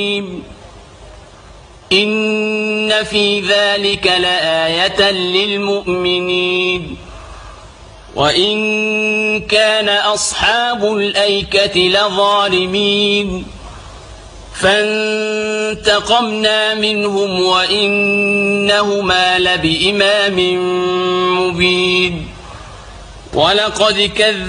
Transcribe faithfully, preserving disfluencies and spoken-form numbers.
إن في ذلك لآية للمؤمنين. وإن كان أصحاب الأيكة لظالمين فانتقمنا منهم وإنهما لبإمام مبين. ولقد كذب